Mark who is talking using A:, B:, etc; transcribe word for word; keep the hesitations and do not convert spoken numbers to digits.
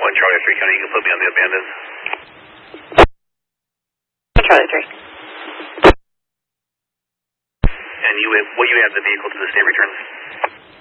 A: one Charlie three County, you can put me on the abandoned.
B: Charlie three.
A: And you, will you add the vehicle to the state returns?